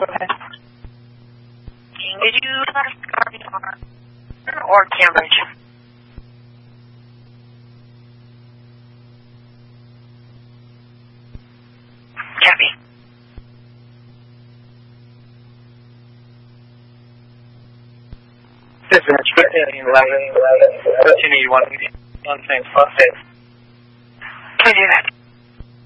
Did you let us or Cambridge? Copy. Dispatch 1511, 1381, on same spot. Can you do that?